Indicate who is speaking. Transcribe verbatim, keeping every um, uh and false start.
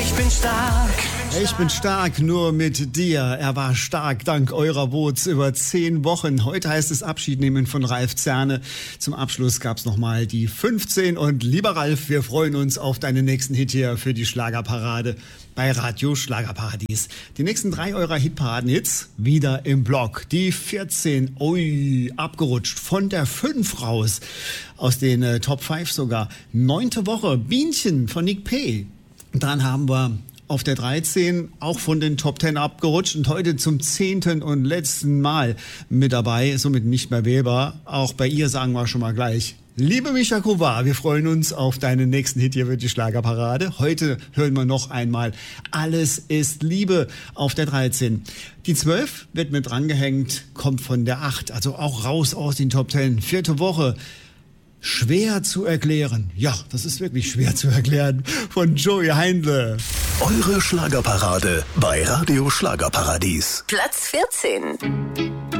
Speaker 1: Ich bin stark.
Speaker 2: Ich bin stark nur mit dir. Er war stark dank eurer Votes über zehn Wochen. Heute heißt es Abschied nehmen von Ralf Zerne. Zum Abschluss gab's nochmal die fünfzehn. Und lieber Ralf, wir freuen uns auf deinen nächsten Hit hier für die Schlagerparade bei Radio Schlagerparadies. Die nächsten drei eurer Hitparaden-Hits wieder im Block. Die vierzehn, ui, abgerutscht. Von der fünf raus. Aus den äh, Top fünf sogar. Neunte Woche, Bienchen von Nick P. Dann haben wir auf der dreizehn auch von den Top zehn abgerutscht und heute zum zehnten und letzten Mal mit dabei, somit nicht mehr wählbar. Auch bei ihr sagen wir schon mal gleich: Liebe Micha Kovar, wir freuen uns auf deinen nächsten Hit hier für die Schlagerparade. Heute hören wir noch einmal Alles ist Liebe auf der dreizehn. Die zwölf wird mit drangehängt, kommt von der acht, also auch raus aus den Top zehn. Vierte Woche. Schwer zu erklären. Ja, das ist wirklich schwer zu erklären. Von Joey Heindle.
Speaker 3: Eure Schlagerparade bei Radio Schlagerparadies.
Speaker 4: Platz vierzehn.